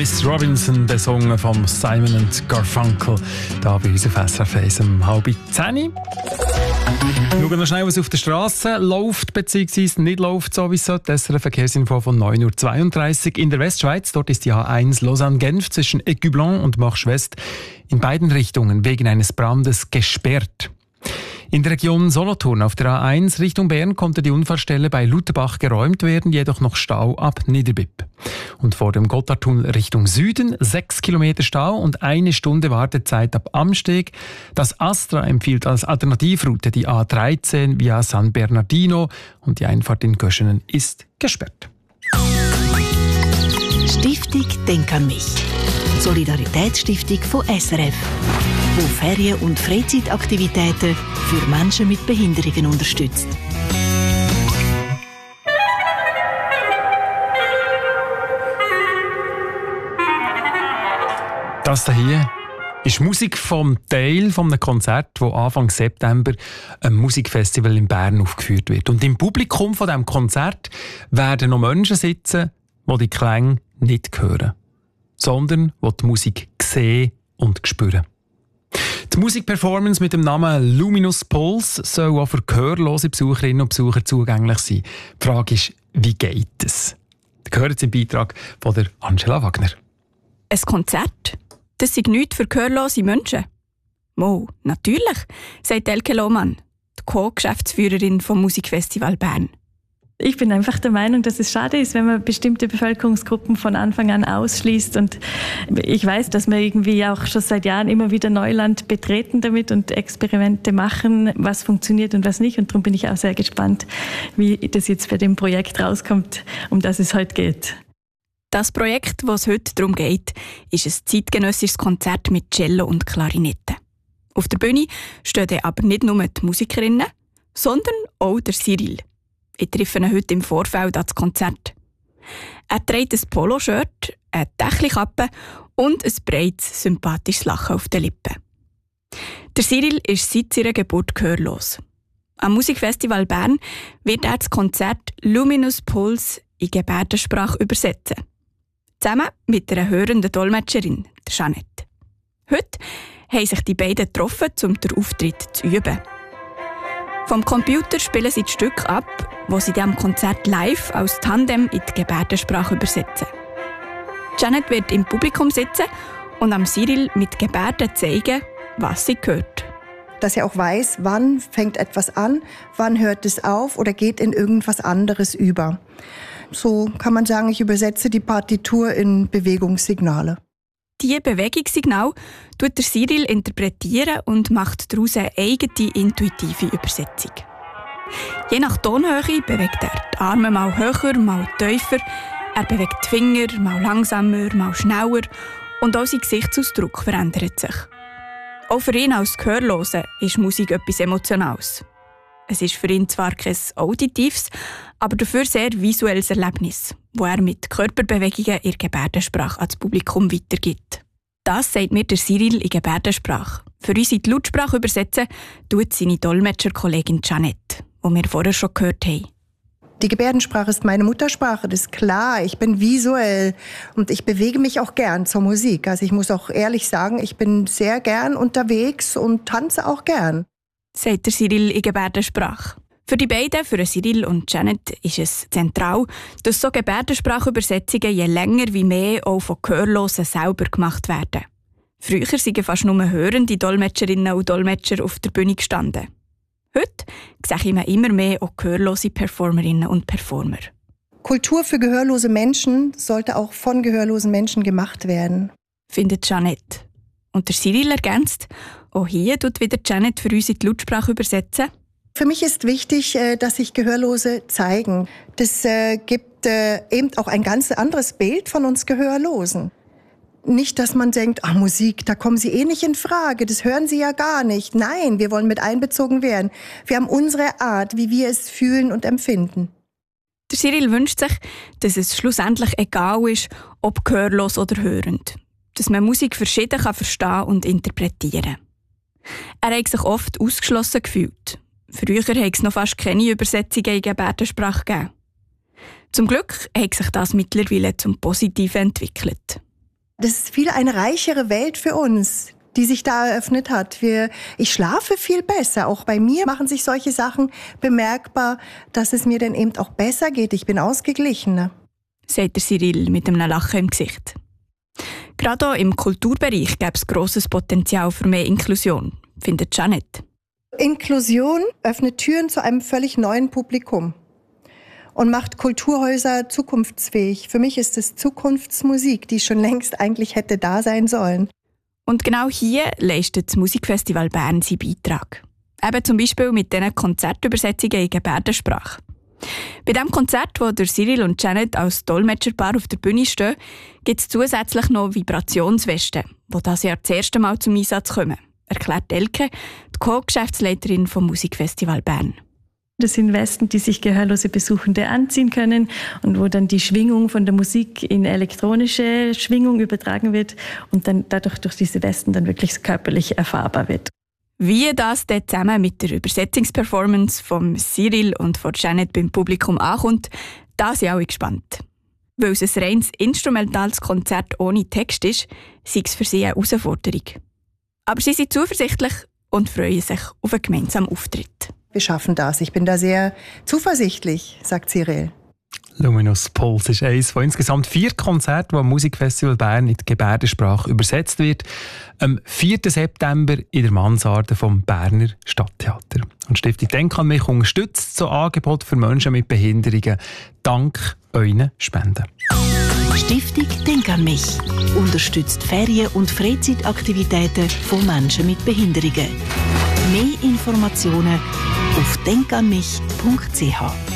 Miss Robinson, der Song von Simon & Garfunkel, da bei uns auf SRF 1 um 9:30. Schauen wir noch schnell, was auf der Straße läuft bzw. nicht läuft, so wie es sollte. Das ist eine Verkehrsinfo von 9:32 Uhr. In der Westschweiz, dort ist die A1 Lausanne-Genf zwischen Écublens und Marche-West in beiden Richtungen wegen eines Brandes gesperrt. In der Region Solothurn auf der A1 Richtung Bern konnte die Unfallstelle bei Lutherbach geräumt werden, jedoch noch Stau ab Niederbipp. Und vor dem Gotthardtunnel Richtung Süden 6 Kilometer Stau und 1 Stunde Wartezeit ab Amsteg. Das Astra empfiehlt als Alternativroute die A13 via San Bernardino und die Einfahrt in Göschenen ist gesperrt. Stiftung Denk an mich. Solidaritätsstiftung von SRF, wo Ferien- und Freizeitaktivitäten für Menschen mit Behinderungen unterstützt. Das hier ist Musik vom Teil von einem Konzert, das Anfang September ein Musikfestival in Bern aufgeführt wird. Und im Publikum von diesem Konzert werden noch Menschen sitzen, die die Klänge nicht hören, sondern die Musik sehen und spüren. Die Musikperformance mit dem Namen Luminous Pulse soll auch für gehörlose Besucherinnen und Besucher zugänglich sein. Die Frage ist, wie geht es? Da gehört jetzt im Beitrag von der Angela Wagner. Ein Konzert? Das sind nichts für gehörlose Menschen. Mo, natürlich, sagt Elke Lohmann, die Co-Geschäftsführerin vom Musikfestival Bern. Ich bin einfach der Meinung, dass es schade ist, wenn man bestimmte Bevölkerungsgruppen von Anfang an ausschließt. Und ich weiß, dass wir irgendwie auch schon seit Jahren immer wieder Neuland betreten damit und Experimente machen, was funktioniert und was nicht. Und darum bin ich auch sehr gespannt, wie das jetzt bei dem Projekt rauskommt, um das es heute geht. Das Projekt, was es heute darum geht, ist ein zeitgenössisches Konzert mit Cello und Klarinette. Auf der Bühne stehen aber nicht nur die Musikerinnen, sondern auch der Cyril. Ich treffe ihn heute im Vorfeld an das Konzert. Er trägt ein Poloshirt, eine Dächelkappe und ein breites, sympathisches Lachen auf den Lippen. Der Cyril ist seit seiner Geburt gehörlos. Am Musikfestival Bern wird er das Konzert Luminous Pulse in Gebärdensprache übersetzen. Zusammen mit einer hörenden Dolmetscherin, der Jeanette. Heute haben sich die beiden getroffen, um den Auftritt zu üben. Vom Computer spielen sie das Stück ab, das sie am Konzert live als Tandem in die Gebärdensprache übersetzen. Janet wird im Publikum sitzen und am Cyril mit Gebärden zeigen, was sie hört. Dass er auch weiß, wann fängt etwas an, wann hört es auf oder geht in irgendwas anderes über. So kann man sagen, ich übersetze die Partitur in Bewegungssignale. Diese Bewegungssignale tut der Cyril interpretieren und macht daraus eine eigene intuitive Übersetzung. Je nach Tonhöhe bewegt er die Arme mal höher, mal tiefer. Er bewegt die Finger mal langsamer, mal schneller. Und auch sein Gesichtsausdruck verändert sich. Auch für ihn als Gehörlosen ist Musik etwas Emotionales. Es ist für ihn zwar kein auditives, aber dafür sehr visuelles Erlebnis, das er mit Körperbewegungen in Gebärdensprache ans Publikum weitergibt. Das sagt mir der Cyril in Gebärdensprache. Für uns in die Lautsprache übersetzen tut seine Dolmetscherkollegin Jeanette, die wir vorher schon gehört haben. Die Gebärdensprache ist meine Muttersprache, das ist klar. Ich bin visuell und ich bewege mich auch gern zur Musik. Also ich muss auch ehrlich sagen, ich bin sehr gern unterwegs und tanze auch gern. Sagt der Cyril in Gebärdensprache. Für die beiden, für Cyril und Janet, ist es zentral, dass so Gebärdensprachübersetzungen je länger wie mehr auch von Gehörlosen selber gemacht werden. Früher waren fast nur hörende Dolmetscherinnen und Dolmetscher auf der Bühne gestanden. Heute sehe ich immer mehr auch gehörlose Performerinnen und Performer. Kultur für gehörlose Menschen sollte auch von gehörlosen Menschen gemacht werden, findet Jeanette. Und der Cyril ergänzt, auch hier tut wieder Janet für uns in die Lautsprache übersetzen. Für mich ist wichtig, dass sich Gehörlose zeigen. Das gibt eben auch ein ganz anderes Bild von uns Gehörlosen. Nicht, dass man denkt, Musik, da kommen sie eh nicht in Frage, das hören sie ja gar nicht. Nein, wir wollen mit einbezogen werden. Wir haben unsere Art, wie wir es fühlen und empfinden. Der Cyril wünscht sich, dass es schlussendlich egal ist, ob gehörlos oder hörend. Dass man Musik verschieden verstehen und interpretieren kann. Er hat sich oft ausgeschlossen gefühlt. Früher hat es noch fast keine Übersetzungen in Gebärdensprache gegeben. Zum Glück hat sich das mittlerweile zum Positiven entwickelt. Das ist viel eine reichere Welt für uns, die sich da eröffnet hat. Ich schlafe viel besser. Auch bei mir machen sich solche Sachen bemerkbar, dass es mir dann eben auch besser geht. Ich bin ausgeglichener. Sagt der Cyril mit einem Lachen im Gesicht. Gerade auch im Kulturbereich gäbe es grosses Potenzial für mehr Inklusion, findet Janet. Inklusion öffnet Türen zu einem völlig neuen Publikum und macht Kulturhäuser zukunftsfähig. Für mich ist es Zukunftsmusik, die schon längst eigentlich hätte da sein sollen. Und genau hier leistet das Musikfestival Bern seinen Beitrag. Eben zum Beispiel mit diesen Konzertübersetzungen in Gebärdensprache. Bei diesem Konzert, wo der Cyril und Janet als Dolmetscherpaar auf der Bühne stehen, gibt es zusätzlich noch Vibrationswesten, die dieses Jahr das erste Mal zum Einsatz kommen, erklärt Elke, die Co-Geschäftsleiterin vom Musikfestival Bern. Das sind Westen, die sich gehörlose Besuchende anziehen können und wo dann die Schwingung von der Musik in elektronische Schwingung übertragen wird und dann dadurch durch diese Westen dann wirklich körperlich erfahrbar wird. Wie das dort zusammen mit der Übersetzungsperformance von Cyril und von Janet beim Publikum ankommt, da sind alle gespannt. Weil es ein reines instrumentales Konzert ohne Text ist, sei es für sie eine Herausforderung. Aber sie sind zuversichtlich und freuen sich auf einen gemeinsamen Auftritt. Wir schaffen das. Ich bin da sehr zuversichtlich, sagt Cyril. Luminous Pulse ist eines von insgesamt 4 Konzerten, wo am Musikfestival Bern in die Gebärdensprache übersetzt wird. Am 4. September in der Mansarde vom Berner Stadttheater. Und die Stiftung Denk an mich unterstützt so Angebot für Menschen mit Behinderungen dank euren Spenden. Stiftung Denk an mich unterstützt Ferien- und Freizeitaktivitäten von Menschen mit Behinderungen. Mehr Informationen auf denkanmich.ch.